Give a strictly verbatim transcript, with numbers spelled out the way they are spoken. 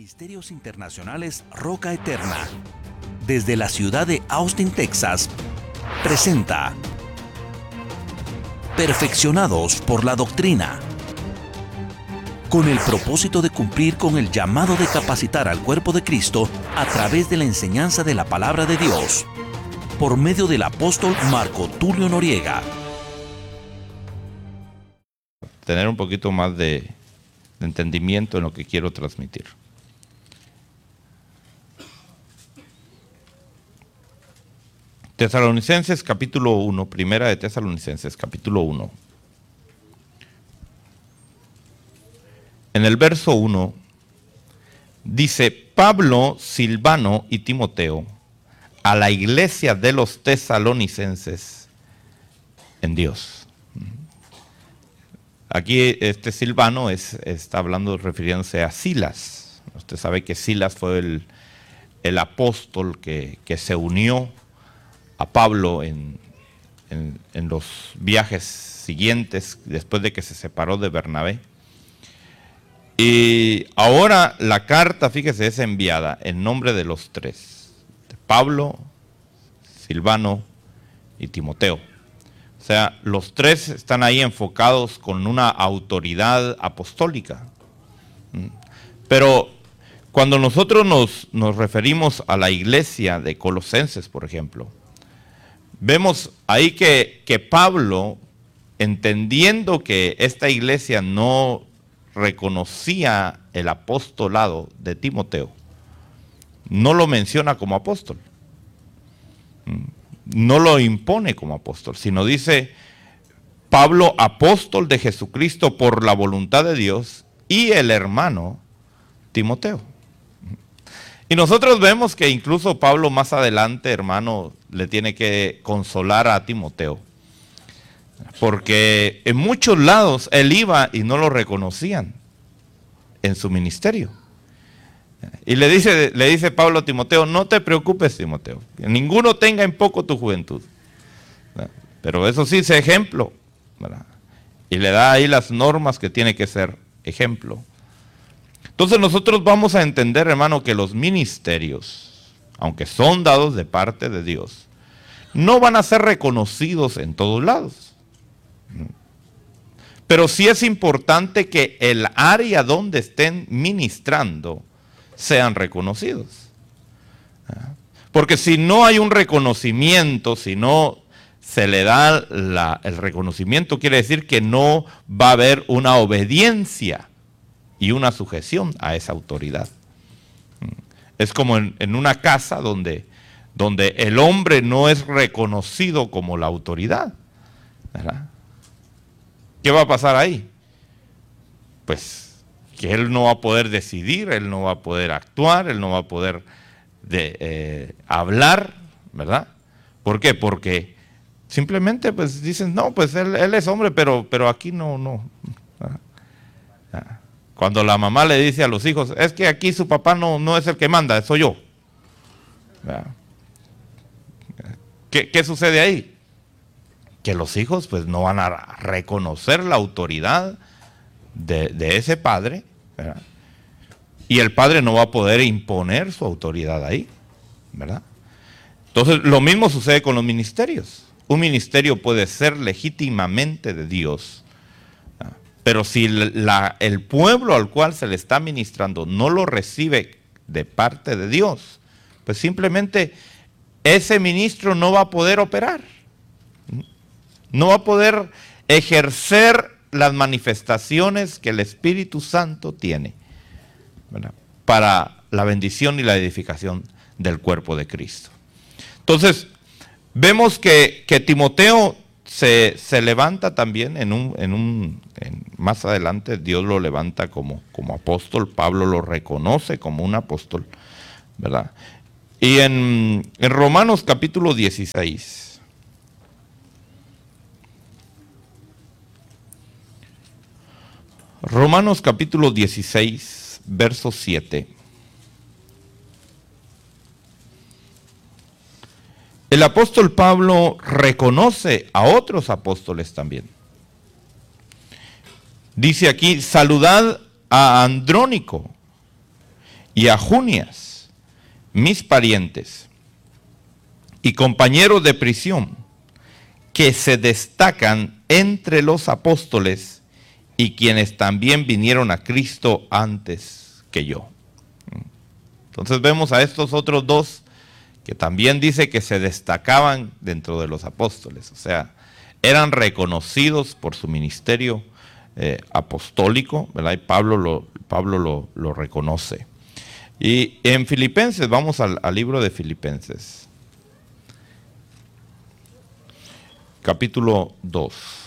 Ministerios Internacionales Roca Eterna, desde la ciudad de Austin, Texas, presenta Perfeccionados por la Doctrina, con el propósito de cumplir con el llamado de capacitar al cuerpo de Cristo a través de la enseñanza de la palabra de Dios, por medio del apóstol Marco Tulio Noriega. Tener un poquito más de, de entendimiento en lo que quiero transmitir. Tesalonicenses capítulo uno, primera de Tesalonicenses capítulo uno. En el verso uno dice: Pablo, Silvano y Timoteo, a la iglesia de los tesalonicenses en Dios. Aquí este Silvano es, está hablando, refiriéndose a Silas. Usted sabe que Silas fue el, el apóstol que, que se unió a Pablo en, en, en los viajes siguientes, después de que se separó de Bernabé. Y ahora la carta, fíjese, es enviada en nombre de los tres: de Pablo, Silvano y Timoteo. O sea, los tres están ahí enfocados con una autoridad apostólica. Pero cuando nosotros nos, nos referimos a la iglesia de Colosenses, por ejemplo, vemos ahí que, que Pablo, entendiendo que esta iglesia no reconocía el apostolado de Timoteo, no lo menciona como apóstol. No lo impone como apóstol, sino dice: Pablo, apóstol de Jesucristo por la voluntad de Dios, y el hermano Timoteo. Y nosotros vemos que incluso Pablo más adelante, hermano, le tiene que consolar a Timoteo, porque en muchos lados él iba y no lo reconocían en su ministerio. Y le dice, le dice Pablo a Timoteo: no te preocupes, Timoteo, que ninguno tenga en poco tu juventud, pero eso sí, sé ejemplo, ¿verdad? Y le da ahí las normas que tiene que ser ejemplo. Entonces nosotros vamos a entender, hermano, que los ministerios, aunque son dados de parte de Dios, no van a ser reconocidos en todos lados. Pero sí es importante que el área donde estén ministrando sean reconocidos. Porque si no hay un reconocimiento, si no se le da la, el reconocimiento, quiere decir que no va a haber una obediencia y una sujeción a esa autoridad. Es como en, en una casa donde, donde el hombre no es reconocido como la autoridad, ¿verdad? ¿Qué va a pasar ahí? Pues que él no va a poder decidir, él no va a poder actuar, él no va a poder de, eh, hablar, ¿verdad? ¿Por qué? Porque simplemente pues dicen: no, pues él, él es hombre, pero, pero aquí no, no. Cuando la mamá le dice a los hijos: es que aquí su papá no, no es el que manda, soy yo. ¿Qué, qué sucede ahí? Que los hijos pues no van a reconocer la autoridad de, de ese padre, ¿verdad? Y el padre no va a poder imponer su autoridad ahí, ¿verdad? Entonces lo mismo sucede con los ministerios. Un ministerio puede ser legítimamente de Dios, ¿verdad? Pero si la, el pueblo al cual se le está ministrando no lo recibe de parte de Dios, pues simplemente ese ministro no va a poder operar. No va a poder ejercer las manifestaciones que el Espíritu Santo tiene, ¿verdad?, para la bendición y la edificación del cuerpo de Cristo. Entonces, vemos que, que Timoteo se, se levanta también en un, en un en, más adelante Dios lo levanta como, como apóstol. Pablo lo reconoce como un apóstol, ¿verdad? Y en, en Romanos capítulo dieciséis, Romanos capítulo dieciséis, verso siete. El apóstol Pablo reconoce a otros apóstoles también. Dice aquí: saludad a Andrónico y a Junias, mis parientes y compañeros de prisión, que se destacan entre los apóstoles y quienes también vinieron a Cristo antes que yo. Entonces vemos a estos otros dos que también dice que se destacaban dentro de los apóstoles, o sea, eran reconocidos por su ministerio eh, apostólico, ¿verdad? Y Pablo lo, Pablo lo, lo reconoce. Y en Filipenses, vamos al, al libro de Filipenses, capítulo dos.